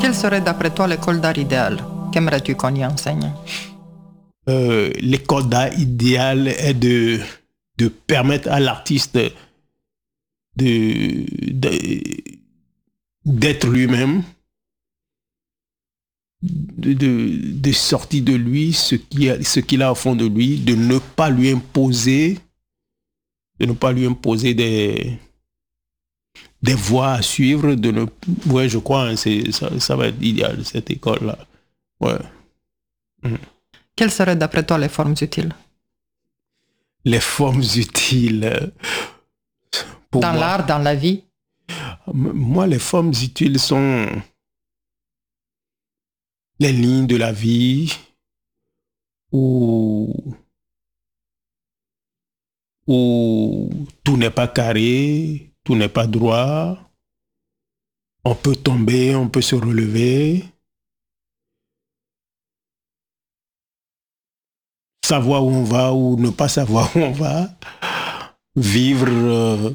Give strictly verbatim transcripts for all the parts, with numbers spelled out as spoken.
Quelle serait d'après toi l'école d'art idéale? Qu'aimerais-tu qu'on y enseigne? Euh, l'école d'art idéale est de, de permettre à l'artiste de, de, d'être lui-même, de, de, de sortir de lui ce qu'il a, ce qu'il a au fond de lui, de ne pas lui imposer, de ne pas lui imposer des, des voies à suivre, de ne, ouais, je crois, hein, c'est, ça, ça va être idéal, cette école-là. Ouais. Mmh. Quelles seraient d'après toi les formes utiles? Les formes utiles. Pour dans moi, l'art, dans la vie? Moi, les formes utiles sont les lignes de la vie où, où tout n'est pas carré, tout n'est pas droit. On peut tomber, on peut se relever. Savoir où on va ou ne pas savoir où on va. Vivre, euh,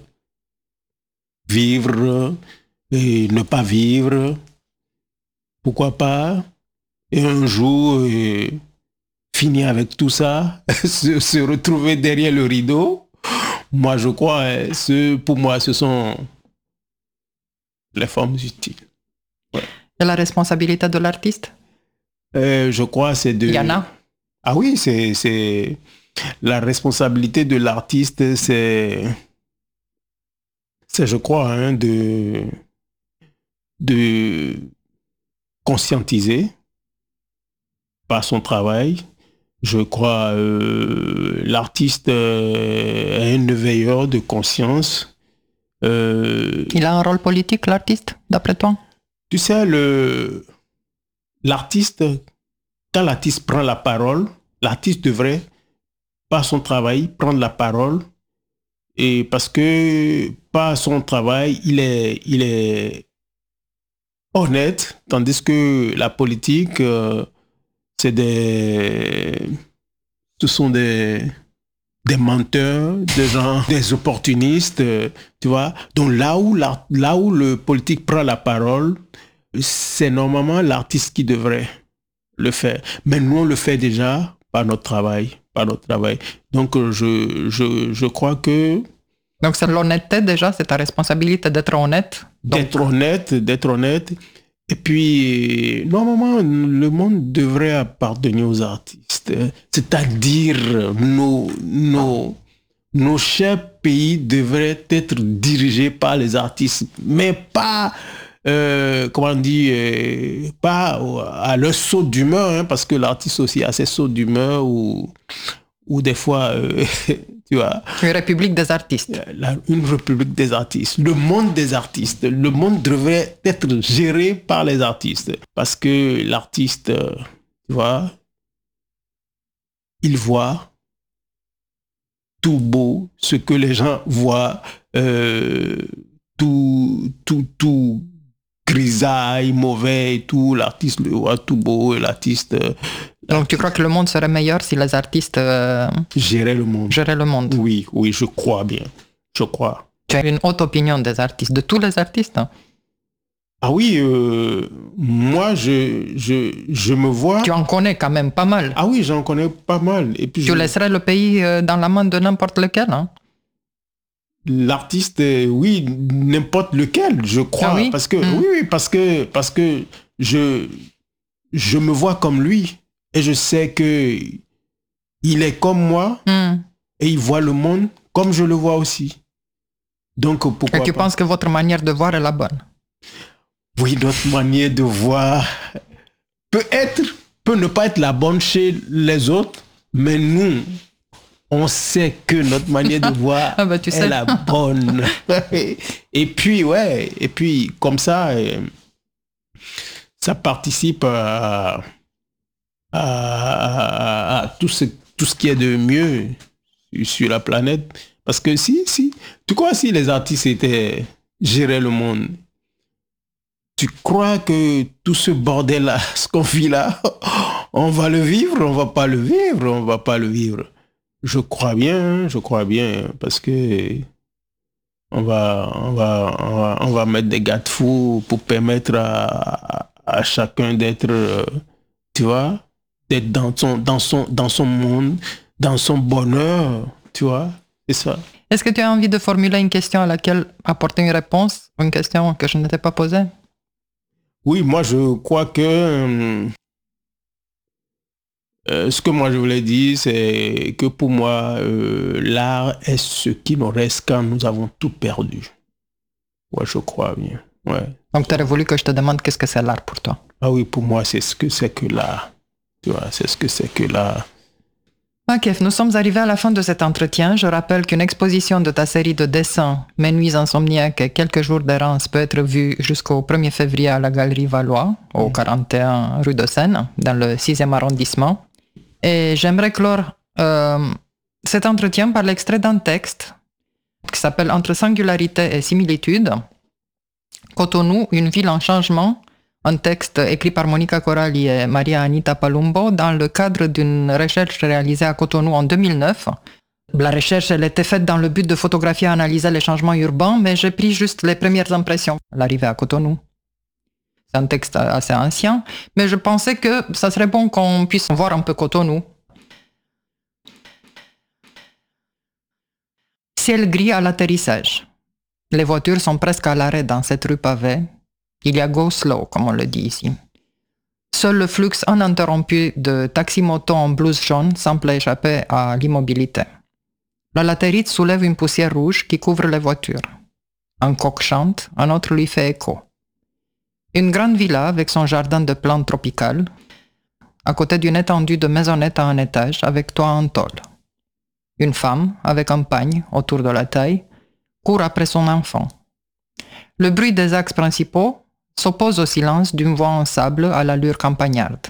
vivre et ne pas vivre. Pourquoi pas? Et un jour, euh, finir avec tout ça, se, se retrouver derrière le rideau. Moi, je crois, ce, pour moi, ce sont les formes utiles. Ouais. Et la responsabilité de l'artiste? euh, Je crois c'est de... Il y en a? Ah oui, c'est, c'est... La responsabilité de l'artiste, c'est... C'est, je crois, hein, de... de conscientiser par son travail. Je crois euh, l'artiste euh, est un veilleur de conscience. Euh, Il a un rôle politique, l'artiste, d'après toi? Tu sais, le, l'artiste, quand l'artiste prend la parole, l'artiste devrait, par son travail, prendre la parole. Et parce que par son travail, il est, il est honnête, tandis que la politique, euh, c'est des, ce sont des, des menteurs, des gens, des opportunistes, tu vois. Donc là où, la, là où le politique prend la parole, c'est normalement l'artiste qui devrait le faire. Mais nous, on le fait déjà par notre travail, par notre travail. Donc je, je, je crois que... Donc c'est l'honnêteté déjà, c'est ta responsabilité d'être honnête. D'être Donc... honnête, d'être honnête. Et puis, normalement, le monde devrait appartenir aux artistes. C'est-à-dire, nos, nos, nos chers pays devraient être dirigés par les artistes, mais pas, euh, comment on dit, euh, pas à leur saut d'humeur, hein, parce que l'artiste aussi a ses sauts d'humeur où, où des fois... Euh, tu vois, une république des artistes. La, une république des artistes. Le monde des artistes. Le monde devrait être géré par les artistes. Parce que l'artiste, tu vois, il voit tout beau, ce que les gens voient, euh, tout, tout, tout grisaille, mauvais et tout. L'artiste le voit tout beau et l'artiste... Donc tu crois que le monde serait meilleur si les artistes euh, géraient le monde. Géraient le monde. Oui, oui, je crois bien. Je crois. Tu as une haute opinion des artistes, de tous les artistes, hein? Ah oui, euh, moi, je, je, je me vois... Tu en connais quand même pas mal. Ah oui, j'en connais pas mal. Et puis tu je... laisserais le pays dans la main de n'importe lequel, hein? L'artiste, oui, n'importe lequel, je crois. Ah oui? Parce que, mmh. oui, parce que, parce que je, je me vois comme lui. Et je sais que il est comme moi mmh. et il voit le monde comme je le vois aussi. Donc, pourquoi Et tu pas? penses que votre manière de voir est la bonne? Oui, notre manière de voir peut être, peut ne pas être la bonne chez les autres, mais nous, on sait que notre manière de voir ah bah, tu est sais. la bonne. Et puis, ouais, et puis, comme ça, ça participe à... À, à, à tout, ce, tout ce qui est de mieux sur la planète. Parce que si, si, tu crois si les artistes étaient géraient le monde, tu crois que tout ce bordel-là, ce qu'on vit là, on va le vivre, on va pas le vivre, on va pas le vivre. Je crois bien, je crois bien, parce que on va, on va, on va, on va mettre des garde-fous pour permettre à, à chacun d'être, euh, tu vois, d'être dans son, dans, son, dans son monde, dans son bonheur, tu vois, c'est ça. Est-ce que tu as envie de formuler une question à laquelle apporter une réponse, une question que je ne t'ai pas posée? Oui, moi je crois que euh, euh, ce que moi je voulais dire, c'est que pour moi, euh, l'art est ce qui nous reste quand nous avons tout perdu. Ouais, je crois bien. Ouais. Donc tu aurais voulu que je te demande qu'est-ce que c'est l'art pour toi? Ah oui, pour moi, c'est ce que c'est que l'art. Tu vois, c'est ce que c'est que l'art. Ok, nous sommes arrivés à la fin de cet entretien. Je rappelle qu'une exposition de ta série de dessins Mes nuits insomniaques et quelques jours d'errance peut être vue jusqu'au premier février à la Galerie Valois, au quarante et un rue de Seine, dans le sixième arrondissement. Et j'aimerais clore euh, cet entretien par l'extrait d'un texte qui s'appelle Entre singularité et similitude. Cotonou, une ville en changement, un texte écrit par Monica Coralli et Maria Anita Palumbo dans le cadre d'une recherche réalisée à Cotonou en deux mille neuf. La recherche, elle était faite dans le but de photographier et analyser les changements urbains, mais j'ai pris juste les premières impressions à l'arrivée à Cotonou. C'est un texte assez ancien, mais je pensais que ça serait bon qu'on puisse voir un peu Cotonou. Ciel gris à l'atterrissage. Les voitures sont presque à l'arrêt dans cette rue pavée. Il y a go slow, comme on le dit ici. Seul le flux uninterrompu de taxi-moto en blouse jaune semble échapper à l'immobilité. La latérite soulève une poussière rouge qui couvre les voitures. Un coq chante, un autre lui fait écho. Une grande villa avec son jardin de plantes tropicales, à côté d'une étendue de maisonnettes à un étage avec toit en tôle. Une femme, avec un pagne autour de la taille, court après son enfant. Le bruit des axes principaux s'oppose au silence d'une voie en sable à l'allure campagnarde.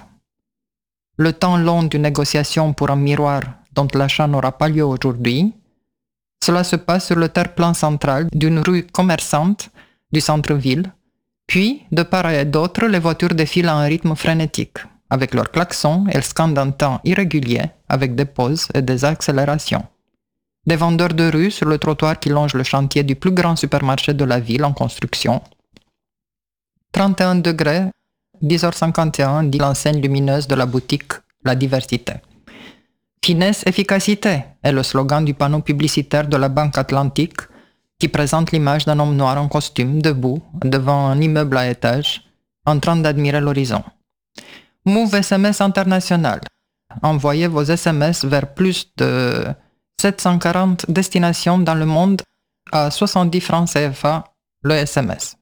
Le temps long d'une négociation pour un miroir dont l'achat n'aura pas lieu aujourd'hui, cela se passe sur le terre-plein central d'une rue commerçante du centre-ville, puis, de part et d'autre, les voitures défilent à un rythme frénétique. Avec leurs klaxons, elles scandent un temps irrégulier, avec des pauses et des accélérations. Des vendeurs de rue sur le trottoir qui longe le chantier du plus grand supermarché de la ville en construction. trente et un degrés, dix heures cinquante et un, dit l'enseigne lumineuse de la boutique La Diversité. Finesse, efficacité est le slogan du panneau publicitaire de la Banque Atlantique qui présente l'image d'un homme noir en costume, debout, devant un immeuble à étage, en train d'admirer l'horizon. Move S M S International. Envoyez vos S M S vers plus de sept cent quarante destinations dans le monde à soixante-dix francs C F A le S M S.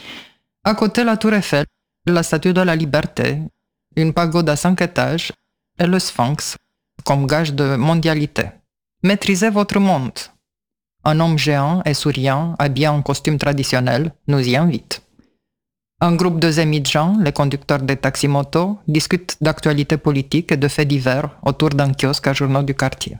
À côté, la Tour Eiffel, la Statue de la Liberté, une pagode à cinq étages et le Sphinx comme gage de mondialité. Maîtrisez votre monde. Un homme géant et souriant, habillé en costume traditionnel, nous y invite. Un groupe de zémis de gens, les conducteurs des taxis-motos, discutent d'actualités politiques et de faits divers autour d'un kiosque à journaux du quartier.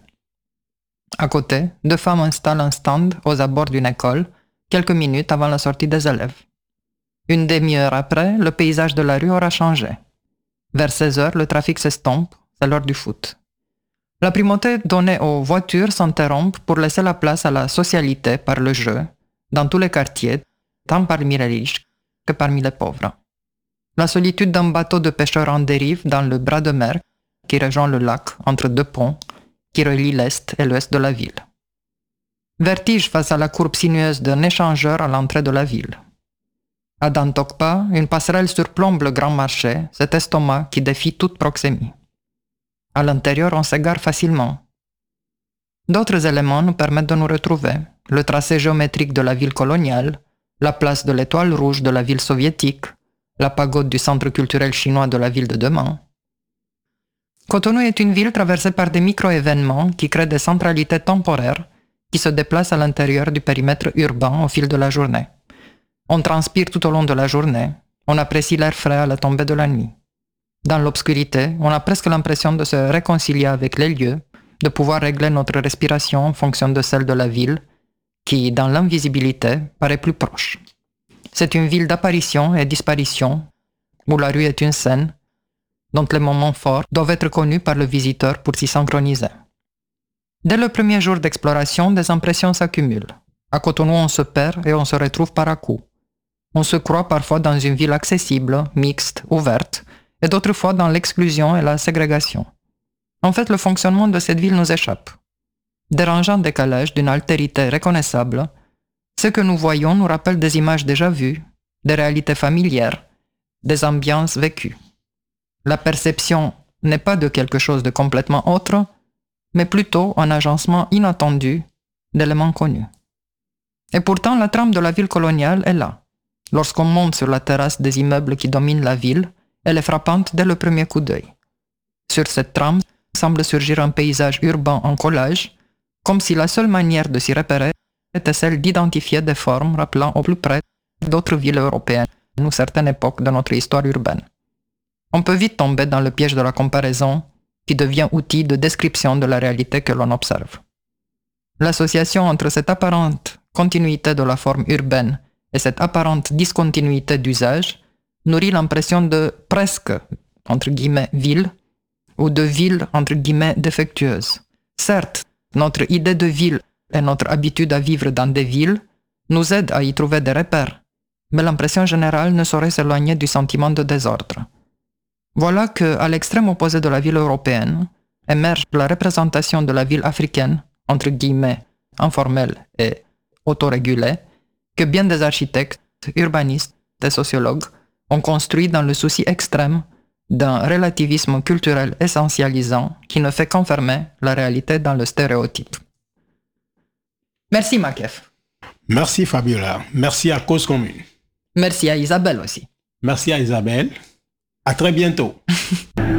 À côté, deux femmes installent un stand aux abords d'une école, quelques minutes avant la sortie des élèves. Une demi-heure après, le paysage de la rue aura changé. Vers seize heures, le trafic s'estompe, c'est l'heure du foot. La primauté donnée aux voitures s'interrompt pour laisser la place à la socialité par le jeu, dans tous les quartiers, tant parmi les riches que parmi les pauvres. La solitude d'un bateau de pêcheurs en dérive dans le bras de mer qui rejoint le lac entre deux ponts qui relient l'est et l'ouest de la ville. Vertige face à la courbe sinueuse d'un échangeur à l'entrée de la ville. À Dantokpa, une passerelle surplombe le grand marché, cet estomac qui défie toute proxémie. À l'intérieur, on s'égare facilement. D'autres éléments nous permettent de nous retrouver. Le tracé géométrique de la ville coloniale, la place de l'étoile rouge de la ville soviétique, la pagode du centre culturel chinois de la ville de demain. Cotonou est une ville traversée par des micro-événements qui créent des centralités temporaires qui se déplacent à l'intérieur du périmètre urbain au fil de la journée. On transpire tout au long de la journée, on apprécie l'air frais à la tombée de la nuit. Dans l'obscurité, on a presque l'impression de se réconcilier avec les lieux, de pouvoir régler notre respiration en fonction de celle de la ville, qui, dans l'invisibilité, paraît plus proche. C'est une ville d'apparition et disparition, où la rue est une scène, dont les moments forts doivent être connus par le visiteur pour s'y synchroniser. Dès le premier jour d'exploration, des impressions s'accumulent. À Cotonou, on se perd et on se retrouve par à coup. On se croit parfois dans une ville accessible, mixte, ouverte, et d'autres fois dans l'exclusion et la ségrégation. En fait, le fonctionnement de cette ville nous échappe. Dérangeant décalage d'une altérité reconnaissable, ce que nous voyons nous rappelle des images déjà vues, des réalités familières, des ambiances vécues. La perception n'est pas de quelque chose de complètement autre, mais plutôt un agencement inattendu d'éléments connus. Et pourtant, la trame de la ville coloniale est là. Lorsqu'on monte sur la terrasse des immeubles qui dominent la ville, elle est frappante dès le premier coup d'œil. Sur cette trame semble surgir un paysage urbain en collage, comme si la seule manière de s'y repérer était celle d'identifier des formes rappelant au plus près d'autres villes européennes ou certaines époques de notre histoire urbaine. On peut vite tomber dans le piège de la comparaison qui devient outil de description de la réalité que l'on observe. L'association entre cette apparente continuité de la forme urbaine et cette apparente discontinuité d'usage nourrit l'impression de presque, entre guillemets, ville, ou de ville, entre guillemets, défectueuse. Certes, notre idée de ville et notre habitude à vivre dans des villes nous aident à y trouver des repères, mais l'impression générale ne saurait s'éloigner du sentiment de désordre. Voilà que, à l'extrême opposé de la ville européenne, émerge la représentation de la ville africaine, entre guillemets, informelle et autorégulée, que bien des architectes, urbanistes et sociologues ont construit dans le souci extrême d'un relativisme culturel essentialisant qui ne fait qu'enfermer la réalité dans le stéréotype. Merci Makef. Merci Fabiola. Merci à Cause Commune. Merci à Isabelle aussi. Merci à Isabelle. À très bientôt.